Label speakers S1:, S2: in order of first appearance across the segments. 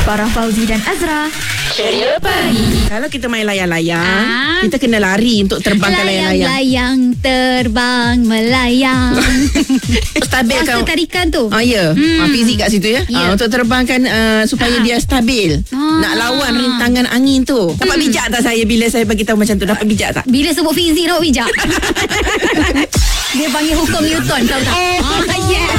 S1: Farah, Fauzi dan Azra. Ceria Pagi.
S2: Kalau kita main layang-layang, kita kena lari untuk terbangkan layang-layang.
S3: Layang terbang melayang.
S2: Stabil kan?
S3: Tarikan tu.
S2: Ya. Fizik kat situ ya.
S3: Ya.
S2: Untuk terbangkan supaya dia stabil. Nak lawan rintangan angin tu. Dapat bijak tak saya bila saya bagi tahu macam tu? Dapat bijak tak?
S3: Bila sebut fizik dapat bijak. Dia panggil hukum Newton, tahu tak? Yeah.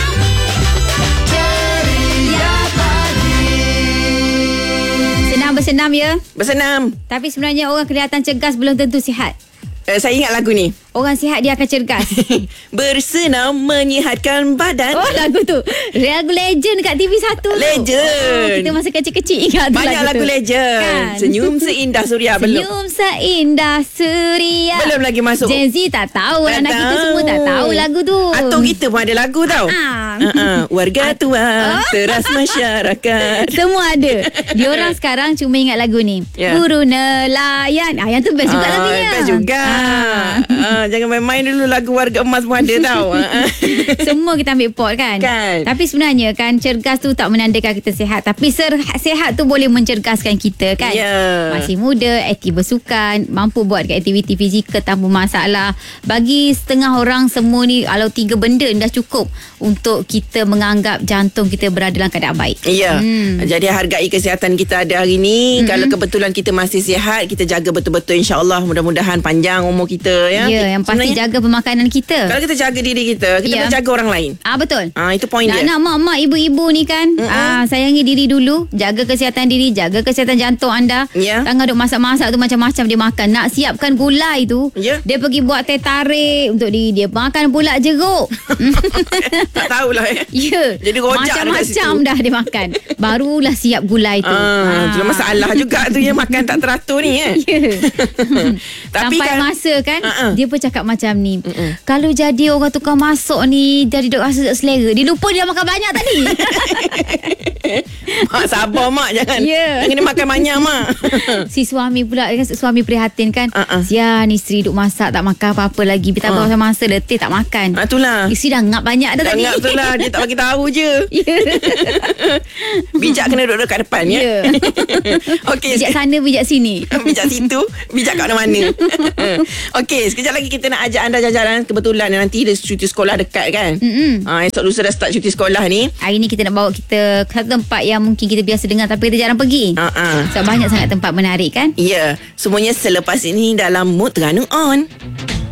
S3: Bersenam ya.
S2: Bersenam.
S3: Tapi sebenarnya orang kelihatan cergas belum tentu sihat.
S2: Saya ingat lagu ni.
S3: Orang sihat dia akan cergas.
S2: Bersenam menyihatkan badan.
S3: Oh, lagu tu lagu legend kat TV1 tu.
S2: Legend.
S3: Kita masa kecil-kecil ingat tu.
S2: Banyak lagu legend kan? Senyum seindah suria. Belum.
S3: Senyum seindah suria.
S2: Belum lagi masuk.
S3: Gen Z tak tahu. Anak kita semua tak tahu lagu tu.
S2: Atau kita pun ada lagu tau. Warga tua teras masyarakat.
S3: Semua ada. Diorang sekarang cuma ingat lagu ni. Guru nelayan. Yang tu best juga lagunya.
S2: Best juga. Jangan main-main dulu lagu Warga Emas pun ada tau.
S3: Semua kita ambil pot kan? Tapi sebenarnya kan cergas tu tak menandakan kita sihat. Tapi sihat tu boleh mencerdaskan kita kan? Masih muda, aktif bersukan, mampu buat aktiviti fizikal tanpa masalah. Bagi setengah orang semua ni kalau 3 benda dah cukup untuk kita menganggap jantung kita berada dalam keadaan baik. Jadi hargai kesihatan kita ada hari ni. Kalau kebetulan kita masih sihat, kita jaga betul-betul, insya-Allah mudah-mudahan panjang umur kita ya. Yang pasti jaga pemakanan kita.
S2: Kalau kita jaga diri kita, kita boleh jaga orang lain.
S3: Betul.
S2: Itu poin dia.
S3: Nak mak-mak, ibu-ibu ni kan, sayangi diri dulu, jaga kesihatan diri, jaga kesihatan jantung anda. Tangan duk masak-masak tu macam-macam dia makan. Nak siapkan gulai tu, dia pergi buat teh tarik untuk diri dia. Makan pula jeruk.
S2: Tak tahulah Jadi rojak
S3: macam-macam dah dia makan. Barulah siap gulai tu.
S2: Itu masalah juga tu makan tak teratur ni Tapi
S3: sampai
S2: kan
S3: masa kan dia pun cakap macam ni. Kalau jadi orang tukang masak ni, jadi duk rasa selera. Dia lupa dia makan banyak tadi.
S2: Mak sabar mak, jangan dia makan banyak mak.
S3: Si suami pula, suami prihatin kan. Sian isteri duk masak tak makan apa-apa lagi. Kita tahu masa letih tak makan.
S2: Itulah.
S3: Isteri dah ngap banyak dah tadi.
S2: Ngap tu lah, dia tak bagi tahu je. Bijak kena duduk dekat depan Okey,
S3: bijak sana, bijak sini.
S2: Bijak situ, bijak kat mana-mana. Okey, sekejap lagi kita nak ajak anda jalan-jalan. Kebetulan nanti dia cuti sekolah dekat kan. Esok lusa dah start cuti sekolah ni.
S3: Hari ni kita nak bawa kita ke tempat yang mungkin kita biasa dengar tapi kita jarang pergi. Sebab banyak sangat tempat menarik kan.
S2: Semuanya selepas ini dalam Mood Terengganu On.